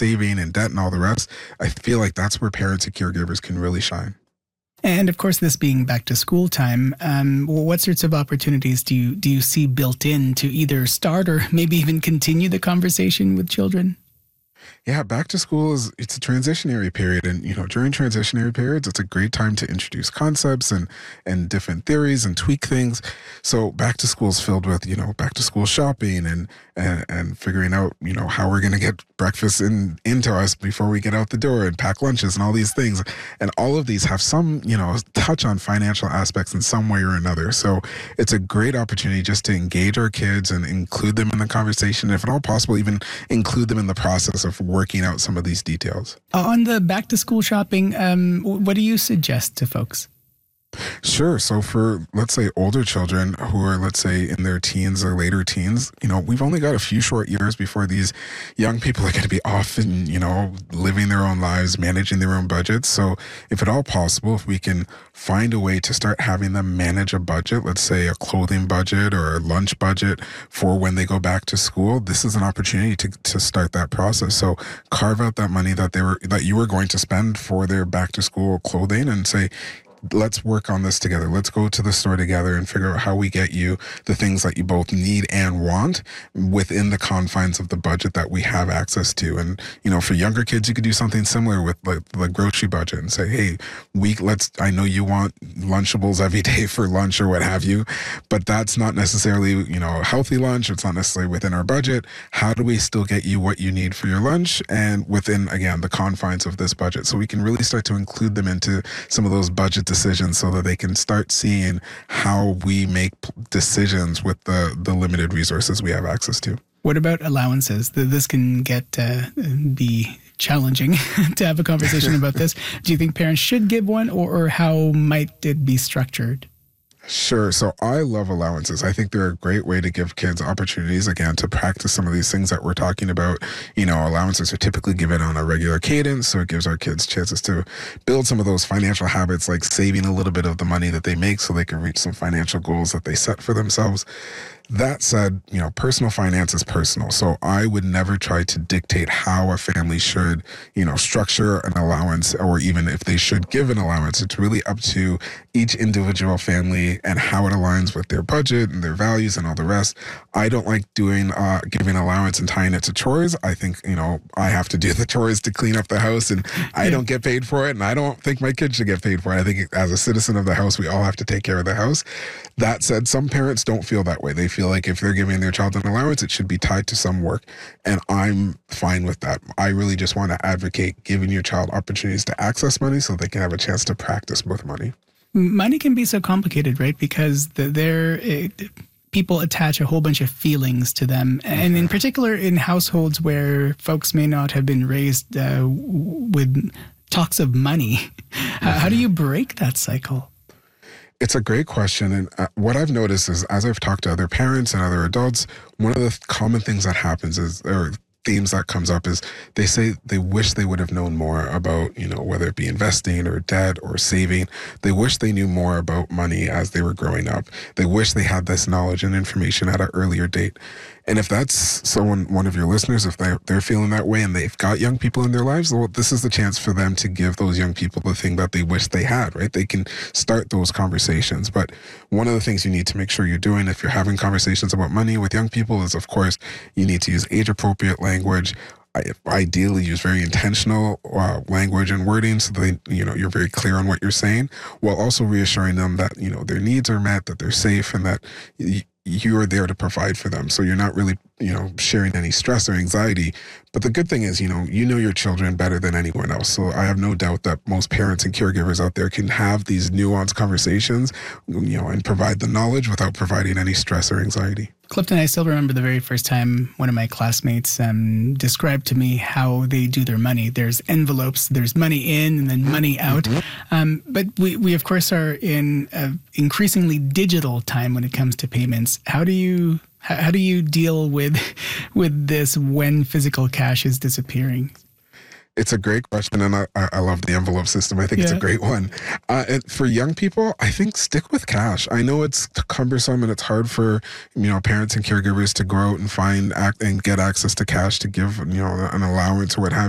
saving and debt and all the rest, I feel like that's where parents and caregivers can really shine. And of course, this being back to school time, what sorts of opportunities do you see built in to either start or maybe even continue the conversation with children? Yeah, back to school it's a transitionary period. And, during transitionary periods, it's a great time to introduce concepts and different theories and tweak things. So back to school is filled with, back to school shopping and figuring out, how we're going to get breakfast into us before we get out the door and pack lunches and all these things. And all of these have some, touch on financial aspects in some way or another. So it's a great opportunity just to engage our kids and include them in the conversation. If at all possible, even include them in the process of working out some of these details. On the back to school shopping, what do you suggest to folks? Sure. So for, let's say, older children who are, let's say, in their teens or later teens, we've only got a few short years before these young people are going to be off and, living their own lives, managing their own budgets. So if at all possible, if we can find a way to start having them manage a budget, let's say a clothing budget or a lunch budget for when they go back to school, this is an opportunity to start that process. So carve out that money that you were going to spend for their back to school clothing and say, let's work on this together. Let's go to the store together and figure out how we get you the things that you both need and want within the confines of the budget that we have access to. And, for younger kids, you could do something similar with the grocery budget and say, hey, I know you want Lunchables every day for lunch or what have you, but that's not necessarily, a healthy lunch. It's not necessarily within our budget. How do we still get you what you need for your lunch and within, again, the confines of this budget? So we can really start to include them into some of those budget decisions so that they can start seeing how we make decisions with the limited resources we have access to. What about allowances? This can be challenging to have a conversation about this. Do you think parents should give one or how might it be structured? Sure. So I love allowances. I think they're a great way to give kids opportunities, again, to practice some of these things that we're talking about. Allowances are typically given on a regular cadence, so it gives our kids chances to build some of those financial habits, like saving a little bit of the money that they make so they can reach some financial goals that they set for themselves. That said, personal finance is personal. So I would never try to dictate how a family should, structure an allowance, or even if they should give an allowance. It's really up to each individual family and how it aligns with their budget and their values and all the rest. I don't like giving allowance and tying it to chores. I think, I have to do the chores to clean up the house and I don't get paid for it. And I don't think my kids should get paid for it. I think as a citizen of the house, we all have to take care of the house. That said, some parents don't feel that way. They feel like if they're giving their child an allowance, it should be tied to some work. And I'm fine with that. I really just want to advocate giving your child opportunities to access money so they can have a chance to practice with money. Money can be so complicated, right? Because people attach a whole bunch of feelings to them. And in particular, in households where folks may not have been raised with talks of money, how do you break that cycle? It's a great question. And what I've noticed is, as I've talked to other parents and other adults, one of the common things that happens is, or themes that comes up is, they say they wish they would have known more about, whether it be investing or debt or saving. They wish they knew more about money as they were growing up. They wish they had this knowledge and information at an earlier date. And if that's one of your listeners, if they're feeling that way and they've got young people in their lives, well, this is the chance for them to give those young people the thing that they wish they had, right? They can start those conversations. But one of the things you need to make sure you're doing if you're having conversations about money with young people is, of course, you need to use age-appropriate language. Ideally use very intentional language and wording so that you're very clear on what you're saying, while also reassuring them that their needs are met, that they're safe, and that you are there to provide for them. So you're not really sharing any stress or anxiety. But the good thing is, you know your children better than anyone else. So I have no doubt that most parents and caregivers out there can have these nuanced conversations, and provide the knowledge without providing any stress or anxiety. Clifton, I still remember the very first time one of my classmates described to me how they do their money. There's envelopes, there's money in and then money out. But we of course are in an increasingly digital time when it comes to payments. How do you deal with this when physical cash is disappearing? It's a great question, and I love the envelope system. I think it's a great one. And for young people, I think stick with cash. I know it's cumbersome and it's hard for parents and caregivers to go out and find and get access to cash to give an allowance or what have